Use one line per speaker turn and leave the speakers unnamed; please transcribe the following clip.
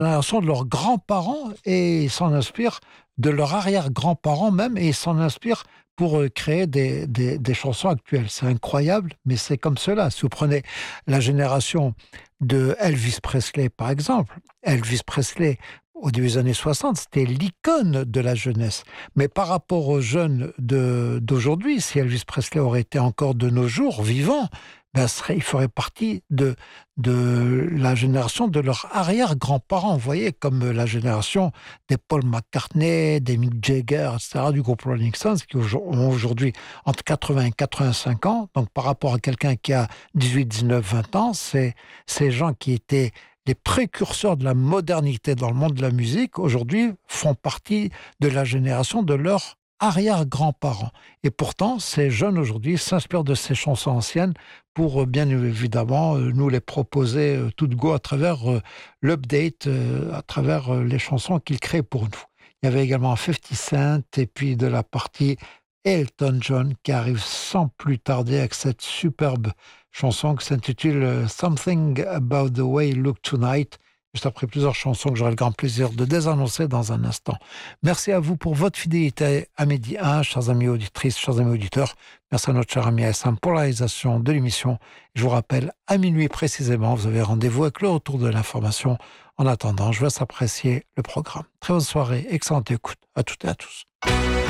génération de leurs grands-parents et ils s'en inspirent de leurs arrière-grands-parents même et ils s'en inspirent pour créer des chansons actuelles. C'est incroyable, mais c'est comme cela. Si vous prenez la génération de Elvis Presley, par exemple, Elvis Presley, au début des années 60, c'était l'icône de la jeunesse. Mais par rapport aux jeunes d'aujourd'hui, si Elvis Presley aurait été encore de nos jours vivant, ben, il ferait partie de la génération de leurs arrière-grands-parents. Vous voyez, comme la génération des Paul McCartney, des Mick Jagger, etc., du groupe Rolling Stones, qui ont aujourd'hui entre 80 et 85 ans. Donc, par rapport à quelqu'un qui a 18, 19, 20 ans, c'est ces gens qui étaient les précurseurs de la modernité dans le monde de la musique, aujourd'hui, font partie de la génération de leurs arrière-grands-parents. Et pourtant, ces jeunes aujourd'hui s'inspirent de ces chansons anciennes pour bien évidemment nous les proposer toutes go à travers l'update, à travers les chansons qu'ils créent pour nous. Il y avait également 50 Cent et puis de la partie Elton John qui arrive sans plus tarder avec cette superbe chanson qui s'intitule Something About the Way You Look Tonight, juste après plusieurs chansons que j'aurai le grand plaisir de désannoncer dans un instant. Merci à vous pour votre fidélité à Midi 1, chers amis auditrices, chers amis auditeurs. Merci à notre cher ami Sam pour la réalisation de l'émission. Je vous rappelle, à minuit précisément, vous avez rendez-vous avec le retour de l'information. En attendant, je vous laisse apprécier le programme. Très bonne soirée, excellente écoute à toutes et à tous.